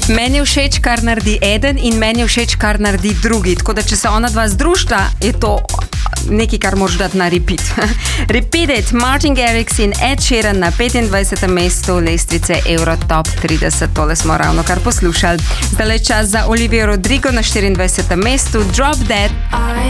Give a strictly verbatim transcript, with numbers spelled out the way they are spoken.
Meni je všeč, kar naredi eden in meni je všeč, kar naredi drugi. Tako da, če se ona dva združita, je to nekaj, kar moraš dati na repeat. Repeat it, Martin Garrix in Ed Sheeran na petindvajsetem mestu lestvice Eurotop trideset. Tole smo ravno kar poslušali. Zdaj je čas za Olivia Rodrigo na štiriindvajsetem mestu Drop Dead.